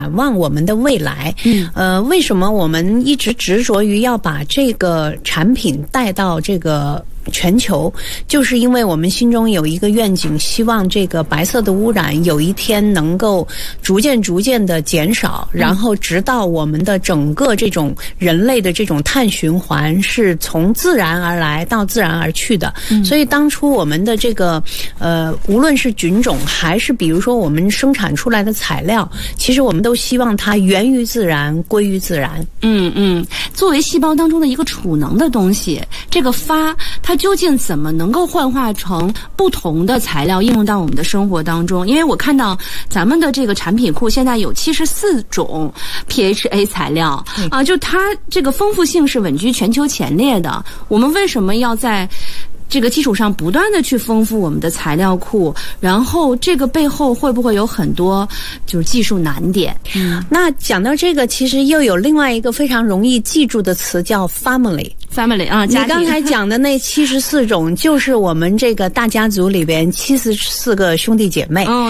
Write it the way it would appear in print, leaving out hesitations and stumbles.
展望我们的未来。为什么我们一直执着于要把这个产品带到这个全球，就是因为我们心中有一个愿景，希望这个白色的污染有一天能够逐渐的减少，然后直到我们的整个这种人类的这种碳循环是从自然而来到自然而去的。所以当初我们的这个无论是菌种还是比如说我们生产出来的材料，其实我们都希望它源于自然，归于自然。 作为细胞当中的一个储能的东西，这个发它究竟怎么能够幻化成不同的材料应用到我们的生活当中？因为我看到咱们的这个产品库现在有74种 PHA 材料啊，就它这个丰富性是稳居全球前列的。我们为什么要在这个基础上不断的去丰富我们的材料库？然后这个背后会不会有很多就是技术难点？ 那讲到这个，其实又有另外一个非常容易记住的词叫 family 啊， 你刚才讲的那74种就是我们这个大家族里边74个兄弟姐妹。